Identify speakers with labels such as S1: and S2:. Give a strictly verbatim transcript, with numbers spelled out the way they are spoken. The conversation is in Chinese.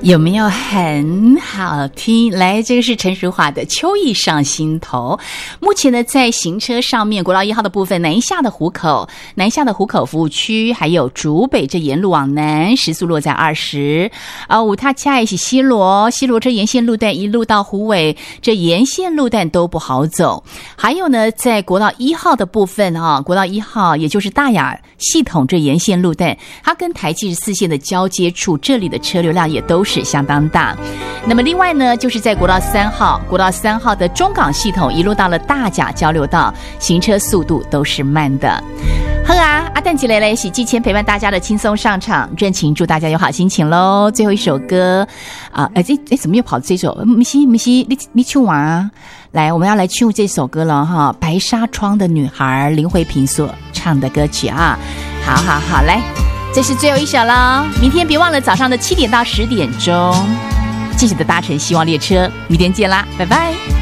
S1: 有没有很好听？来，这个是陈淑桦的《秋意上心头》。目前呢，在行车上面，国道一号的部分，南下的湖口、南下的湖口服务区，还有竹北这沿路往南，时速落在二十。啊，五塔恰一起西螺，西螺这沿线路段一路到湖尾，这沿线路段都不好走。还有呢，在国道一号的部分啊，国道一号也就是大雅系统这沿线路段，它跟台七十四线的交接处，这里的车流量也都是相当大。那么另外呢，就是在国道三号，国道三号的中港系统一路到了大甲交流道，行车速度都是慢的。好啊，阿蛋吉雷雷喜季前陪伴大家的轻松上场，热情祝大家有好心情喽。最后一首歌啊，哎这哎怎么又跑这首？没西没西，你你唱完啊？来，我们要来唱这首歌了哈，《白纱窗的女孩》，林慧萍所唱的歌曲啊。好好好，来。这是最后一首了，明天别忘了早上的七点到十点钟，继续的搭乘希望列车，明天见啦，拜拜。